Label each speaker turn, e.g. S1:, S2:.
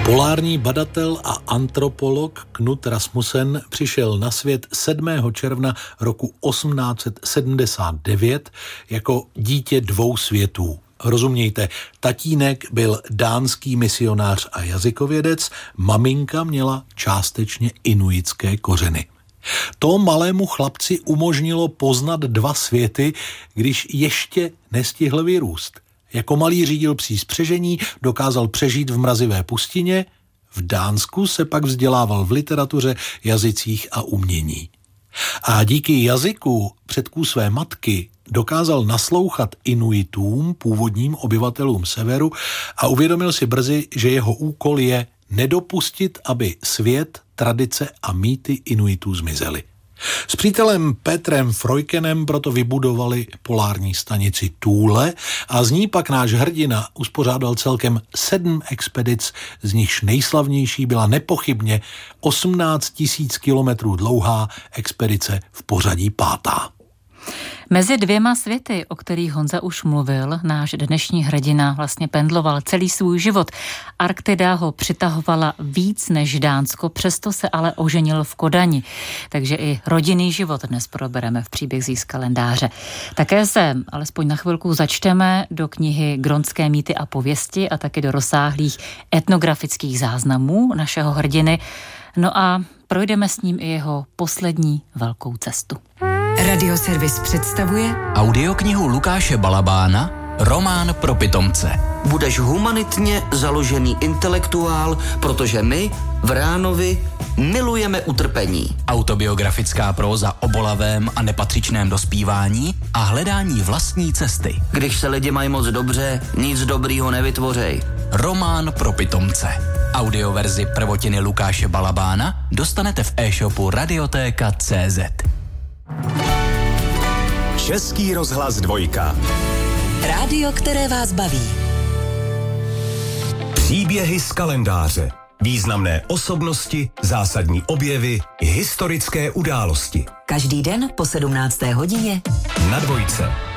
S1: Polární badatel a antropolog Knud Rasmussen přišel na svět 7. června roku 1879 jako dítě dvou světů. Rozumějte, tatínek byl dánský misionář a jazykovědec, maminka měla částečně inuitské kořeny. To malému chlapci umožnilo poznat dva světy, když ještě nestihl vyrůst. Jako malý řídil psí spřežení, dokázal přežít v mrazivé pustině, v Dánsku se pak vzdělával v literatuře, jazycích a umění. A díky jazyku předků své matky dokázal naslouchat Inuitům, původním obyvatelům severu, a uvědomil si brzy, že jeho úkol je nedopustit, aby svět, tradice a mýty Inuitů zmizely. S přítelem Petrem Freukenem proto vybudovali polární stanici Thule a z ní pak náš hrdina uspořádal celkem 7 expedic, z nichž nejslavnější byla nepochybně 18 000 kilometrů dlouhá expedice v pořadí 5.
S2: Mezi dvěma světy, o kterých Honza už mluvil, náš dnešní hrdina vlastně pendloval celý svůj život. Arktida ho přitahovala víc než Dánsko, přesto se ale oženil v Kodani. Takže i rodinný život dnes probereme v příbězích z kalendáře. Také se alespoň na chvilku začteme do knihy Grónské mýty a pověsti a taky do rozsáhlých etnografických záznamů našeho hrdiny. No a projdeme s ním i jeho poslední velkou cestu.
S3: Radioservis představuje
S4: audioknihu Lukáše Balabána Román pro pitomce.
S5: Budeš humanitně založený intelektuál, protože my v Ránovi milujeme utrpení.
S4: Autobiografická próza o bolavém a nepatřičném dospívání a hledání vlastní cesty.
S5: Když se lidi mají moc dobře, nic dobrýho nevytvořej.
S4: Román pro pitomce. Audioverzi prvotiny Lukáše Balabána dostanete v e-shopu Radiotéka.cz.
S6: Český rozhlas 2.
S3: rádio, které vás baví.
S6: Příběhy z kalendáře. Významné osobnosti, zásadní objevy, historické události.
S3: Každý den po 17. hodině
S6: na 2.